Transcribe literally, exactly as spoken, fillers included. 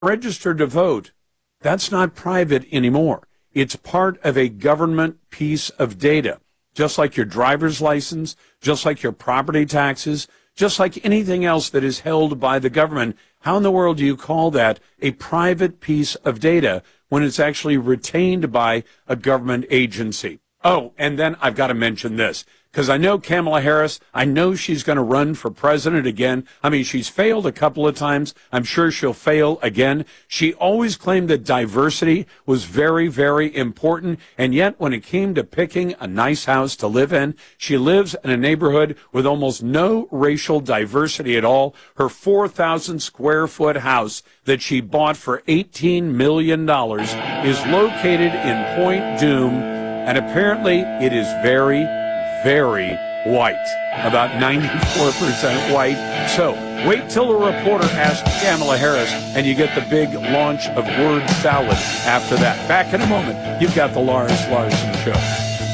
register to vote, that's not private anymore. It's part of a government piece of data, just like your driver's license, just like your property taxes, just like anything else that is held by the government. How in the world do you call that a private piece of data when it's actually retained by a government agency? Oh, and then I've got to mention this, because I know Kamala Harris, I know she's going to run for president again. I mean, she's failed a couple of times. I'm sure she'll fail again. She always claimed that diversity was very, very important. And yet, when it came to picking a nice house to live in, she lives in a neighborhood with almost no racial diversity at all. Her four thousand square foot house that she bought for eighteen million dollars is located in Point Dume. And apparently it is very, very white, about ninety-four percent white. So wait till a reporter asks Kamala Harris and you get the big launch of word salad after that. Back in a moment. You've got the Lars Larson Show.